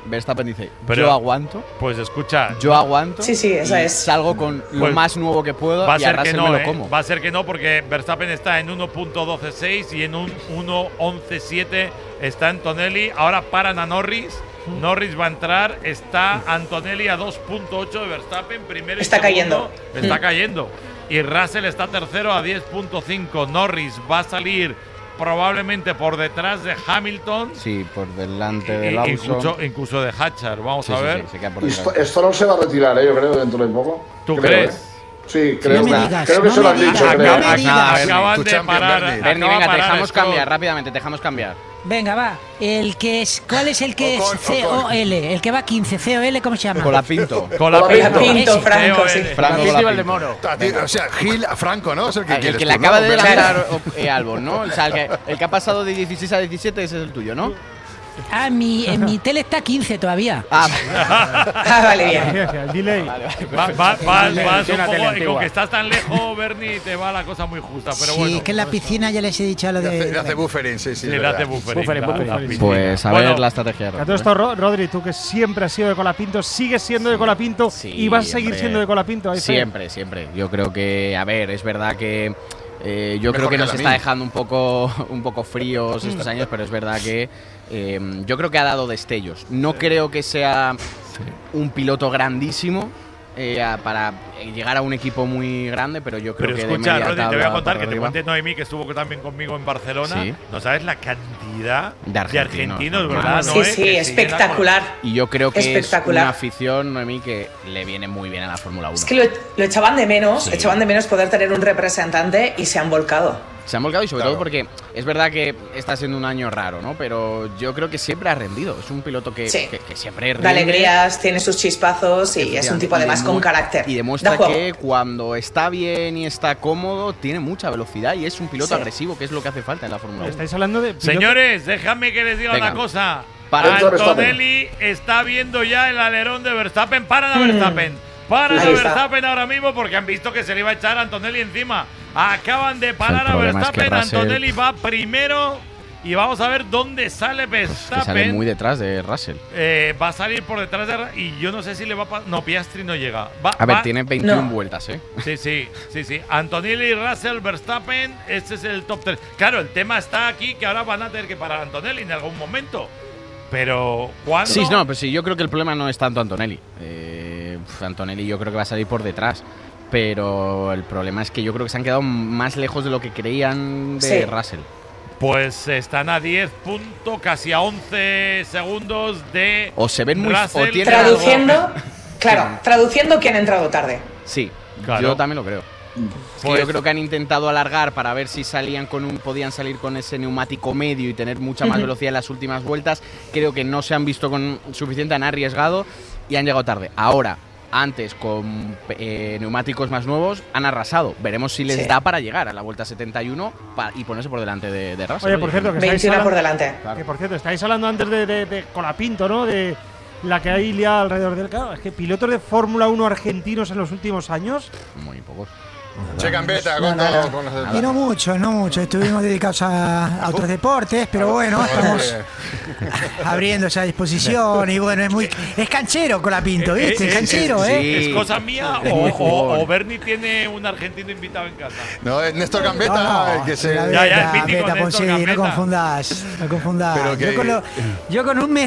Verstappen dice, Pero, yo aguanto. Pues escucha. Yo aguanto. Sí, esa y es. Salgo con lo Pues más nuevo que puedo va a y ser a que Russell no, me lo como. Va a ser que no, porque Verstappen está en 1.12.6 y en un 1.11.7 está Antonelli. Ahora paran a Norris. Norris va a entrar. Está Antonelli a 2.8 de Verstappen. Primero y Está segundo. cayendo. Está cayendo. Y Russell está tercero a 10.5. Norris va a salir probablemente por detrás de Hamilton. Sí, por delante de Lawson. Incluso de Hatcher. Vamos Sí, a sí, ver. sí, se queda por Y detrás. Stroll se va a retirar, yo creo, dentro de poco. ¿Tú Creo, crees? Sí, creo, No me digas, creo que no se lo me han dicho. digas, creo. no me digas. Acaban Tu de champion, parar. Bernie. Bernie, acaba venga, de te parar dejamos Stroll. cambiar rápidamente, te dejamos cambiar. Venga, va. El que es, ¿cuál es el que Ocon, es COL? El que va 15, COL, ¿cómo se llama? Colapinto. Colapinto. Pinto, Ese. Franco, sí. Franco Festival Colapinto. de Moro. O sea, Gil a Franco, ¿no? Es el que El quieres que tú, le ¿no? acaba de Bernie? adelantar Albon, ¿no? O sea, el que ha pasado de 16 a 17 ese es el tuyo, ¿no? Ah, en mi tele está 15 todavía. Ah, Vale, bien. El delay. Vas un Una tele poco, y antigua. con que estás tan lejos, Bernie, te va la cosa muy justa. Pero Sí, bueno, es que en la piscina ya les he dicho lo Le hace de… buffering, sí, sí, sí. le verdad. hace buffering. Buffering. la piscina. pues a Bueno, ver la estrategia. A todo esto, Rodri, tú que siempre has sido de Colapinto, sigues siendo de Colapinto Sí, y vas a seguir hombre. siendo de Colapinto. Ahí está. Siempre, siempre. Yo creo que, a ver, es verdad que yo Mejor creo que que nos la está mía. dejando un poco fríos estos años, pero es verdad que yo creo que ha dado destellos. No creo que sea un piloto grandísimo para llegar a un equipo muy grande, pero yo creo Pero que escucha, de media Rodri, te voy a tabla contar para que te arriba. cuente Noemí, que estuvo también conmigo en Barcelona. Sí. No sabes la cantidad De de argentinos, argentinos, ¿no? ¿verdad? Sí, Noé? sí, Que se llena espectacular. Y yo creo que es Espectacular. una afición, Noemí, que le viene muy bien a la Fórmula 1. Es que lo echaban de menos, Sí. echaban de menos poder tener un representante y se han volcado. Se han volcado y sobre Claro. todo porque es verdad que está siendo un año raro, ¿no? Pero yo creo que siempre ha rendido. Es un piloto que, Sí. que siempre rinde. Da alegrías, tiene sus chispazos y es un tipo además con carácter. Y demuestra Da juego. que cuando está bien y está cómodo, tiene mucha velocidad y es un piloto Sí. agresivo, que es lo que hace falta en la Fórmula 1. Estáis hablando de… Señores, déjame que les diga Venga. una cosa. Para Antonelli está viendo ya el alerón de Verstappen. Paran a Verstappen. Paran a Ahí está. Verstappen ahora mismo porque han visto que se le iba a echar a Antonelli encima. Acaban de parar a problema es que Verstappen. Russell- Antonelli va primero. Y vamos a ver dónde sale Que Verstappen. sale muy detrás de Russell. Va a salir por detrás de y yo no sé si le va a pasar. No, Piastri no llega. A ver, tiene 21 No. vueltas, ¿eh? Sí. Antonelli, Russell, Verstappen, este es el top 3. Claro, el tema está aquí que ahora van a tener que parar a Antonelli en algún momento. Pero, ¿cuándo? Sí, no, pues sí, yo creo que el problema no es tanto Antonelli. Antonelli yo creo que va a salir por detrás. Pero el problema es que yo creo que se han quedado más lejos de lo que creían de Sí. Russell. Pues están a 10 puntos, casi a 11 segundos de O se ven muy… O Russell. tienen Traduciendo, claro, traduciendo quién ha entrado tarde. Sí, Claro. yo también lo creo. Es que Pues- yo creo que han intentado alargar para ver si podían salir con ese neumático medio y tener mucha más velocidad en las últimas vueltas. Creo que no se han visto con suficiente, han arriesgado y han llegado tarde. Ahora, antes con neumáticos más nuevos, han arrasado. Veremos si les Sí. da para llegar a la vuelta 71 y ponerse por delante de Russell. Oye, por cierto, que estáis 21 por hablando, delante. que por cierto, estáis hablando antes de Colapinto, ¿no? De la que hay liada alrededor del… Claro, es que pilotos de Fórmula 1 argentinos en los últimos años… Muy pocos. Che Gambetta, No, nada. con Y no mucho. Estuvimos dedicados a otros deportes, pero bueno, estamos abriendo esa disposición y bueno, es canchero Colapinto, ¿viste? Es canchero, sí. ¿eh? ¿Es cosa mía Es muy jugón. o Bernie tiene un argentino invitado en casa? No, es Néstor Gambetta, el que se… Ya, el mítico Néstor Ponce, Gambetta. no confundas. Pero que- Yo con un mes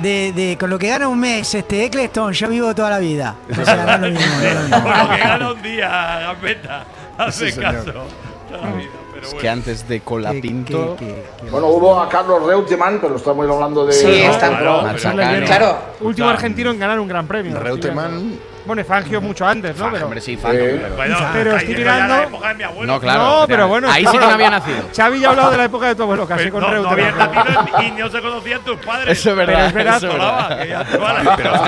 con lo que gana un mes Eccleston, yo vivo toda la vida. O sea, no es lo mismo, no es lo mismo. Por lo que gana un día, Gambetta. Hace Sí, señor. caso. Toda la vida, pero Es bueno. que antes de Colapinto… Bueno, hubo a Carlos Reutemann, pero estamos hablando de… Sí, está claro, Machacane. Claro. Último argentino en ganar un gran premio. Reutemann. Bueno, y Fangio mucho antes, ¿no? Pero, Hombre, sí, Fangio, pero… Bueno, Pero ahí estoy llega ya mirando- la época de mi abuelo. No, claro. No, pero bueno, Ahí sí que no había nacido. Xavi ya ha hablado de la época de tu abuelo, casi con No había Reutemann. nacido y no se conocían tus padres. Eso es verdad. Pero es verdad, eso es verdad. Hablaba, que ya te vale, pero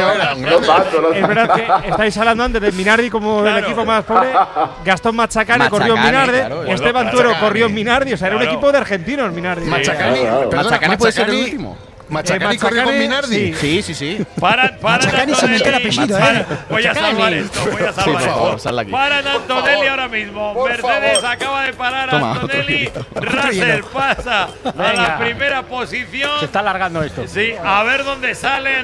No tanto, no Es verdad que estáis hablando antes de Minardi como Claro. el equipo más pobre. Gastón Machacane corrió en Machacane, Minardi. claro, Esteban Machacane. Tuero corrió en Minardi. O sea, era un Claro. equipo de argentinos, Minardi. Machacani, claro. perdona, Machacane puede ser el Machacani- último. Machacani corrió con Machacane, Minardi. sí. Sí. Paran Machacani se metió el apellido, ¿eh? Voy a salvar esto, voy a Sí, salvar por esto. favor, salla aquí. Paran a Antonelli favor. ahora mismo. Por Mercedes favor. acaba de parar a Toma, otro Antonelli. hielo. Russell pasa a la Venga. primera posición. Se está alargando esto. Sí, a ver dónde sale